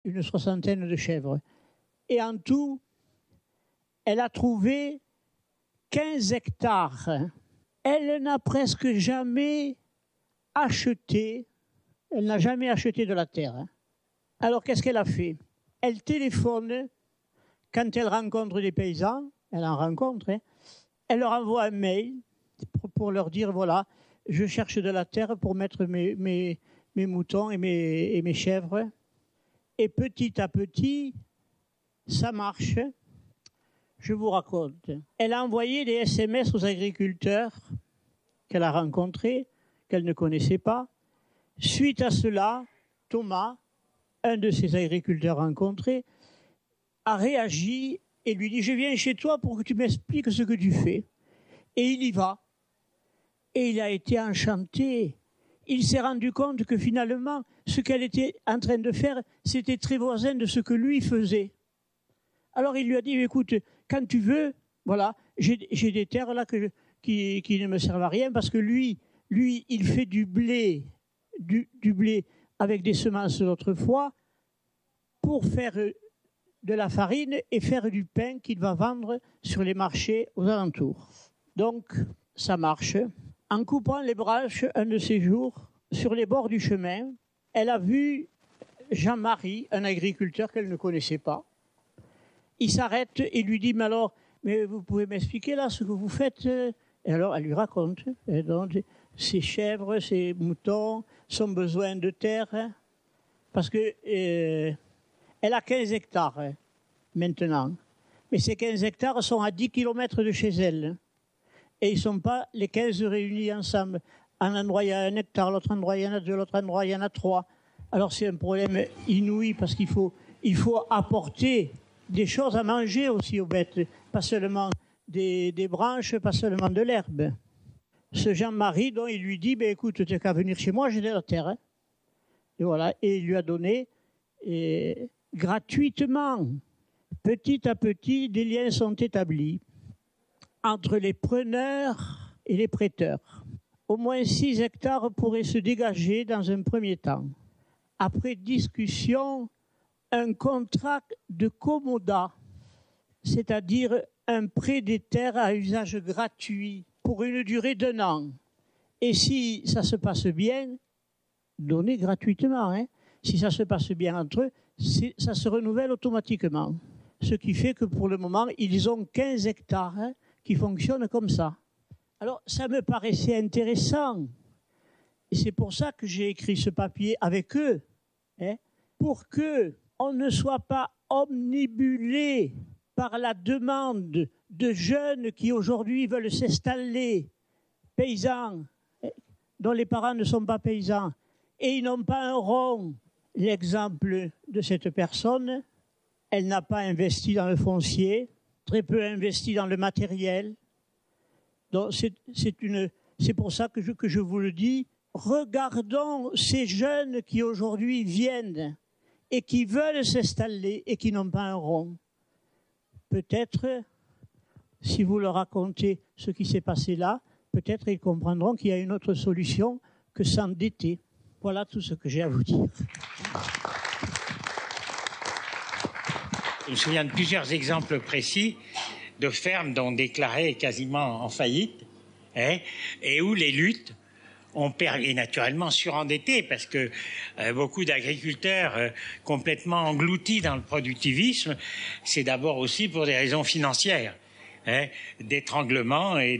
une soixantaine de chèvres. Et en tout, elle a trouvé 15 hectares. Elle n'a presque jamais acheté, elle n'a jamais acheté de la terre. Alors qu'est-ce qu'elle a fait? Elle téléphone quand elle rencontre des paysans, elle en rencontre, elle leur envoie un mail pour leur dire, voilà, je cherche de la terre pour mettre mes moutons et mes chèvres. Et petit à petit, ça marche. Je vous raconte. Elle a envoyé des SMS aux agriculteurs qu'elle a rencontrés, qu'elle ne connaissait pas. Suite à cela, Thomas, un de ces agriculteurs rencontrés, a réagi et lui dit « Je viens chez toi pour que tu m'expliques ce que tu fais. » Et il y va. Et il a été enchanté. Il s'est rendu compte que finalement, ce qu'elle était en train de faire, c'était très voisin de ce que lui faisait. Alors il lui a dit « Écoute, quand tu veux, voilà, j'ai des terres là qui ne me servent à rien parce que lui, il fait du blé avec des semences d'autrefois pour faire de la farine et faire du pain qu'il va vendre sur les marchés aux alentours. Donc, ça marche. En coupant les branches un de ces jours, sur les bords du chemin, elle a vu Jean-Marie, un agriculteur qu'elle ne connaissait pas. Il s'arrête et lui dit « mais vous pouvez m'expliquer là ce que vous faites ?» Et alors, elle lui raconte. Et donc, ses chèvres, ses moutons, son besoin de terre. Parce que elle a 15 hectares maintenant. Mais ces 15 hectares sont à 10 km de chez elle. Et ils ne sont pas les 15 réunis ensemble. Un endroit, il y a 1 hectare, l'autre endroit, il y en a 2, l'autre endroit, il y en a 3. Alors, c'est un problème inouï parce qu'il faut apporter des choses à manger aussi aux bêtes. Pas seulement des branches, pas seulement de l'herbe. Ce Jean-Marie, donc, il lui dit, écoute, tu n'as qu'à venir chez moi, j'ai de la terre. Et voilà, et il lui a donné gratuitement. Petit à petit, des liens sont établis entre les preneurs et les prêteurs. Au moins 6 hectares pourraient se dégager dans un premier temps. Après discussion, un contrat de commodat, c'est-à-dire un prêt des terres à usage gratuit pour une durée d'1 an. Et si ça se passe bien, donné gratuitement, si ça se passe bien entre eux, ça se renouvelle automatiquement. Ce qui fait que pour le moment, ils ont 15 hectares qui fonctionnent comme ça. Alors, ça me paraissait intéressant. Et c'est pour ça que j'ai écrit ce papier avec eux, pour qu'on ne soit pas omnibulé par la demande de jeunes qui aujourd'hui veulent s'installer, paysans, dont les parents ne sont pas paysans, et ils n'ont pas un rond. L'exemple de cette personne, elle n'a pas investi dans le foncier, très peu investi dans le matériel. Donc c'est pour ça que je vous le dis, regardons ces jeunes qui aujourd'hui viennent et qui veulent s'installer et qui n'ont pas un rond. Peut-être, si vous leur racontez ce qui s'est passé là, peut-être ils comprendront qu'il y a une autre solution que s'endetter. Voilà tout ce que j'ai à vous dire. Je me souviens de plusieurs exemples précis de fermes dont on déclarait quasiment en faillite, et où les luttes ont permis, naturellement surendettés, parce que beaucoup d'agriculteurs complètement engloutis dans le productivisme, c'est d'abord aussi pour des raisons financières. D'étranglement et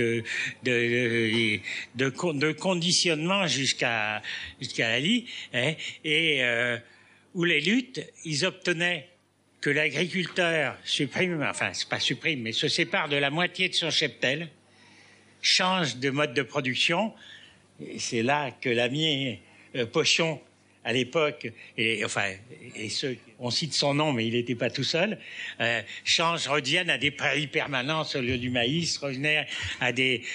de conditionnement jusqu'à la lie, et où les luttes, ils obtenaient que l'agriculteur supprime, enfin c'est pas supprime, mais se sépare de la moitié de son cheptel, change de mode de production. Et c'est là que l'ami Pochon, à l'époque, et ceux, on cite son nom, mais il n'était pas tout seul, reviennent à des prairies permanentes au lieu du maïs, revenaient à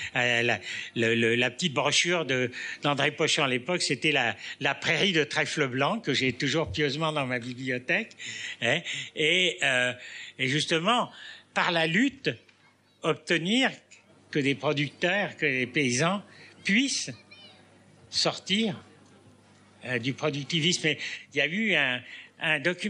la petite brochure d'André Pochon à l'époque, c'était la prairie de trèfle blanc, que j'ai toujours pieusement dans ma bibliothèque, et justement, par la lutte, obtenir que des producteurs, que les paysans puissent sortir du productivisme. Il y a eu un documentaire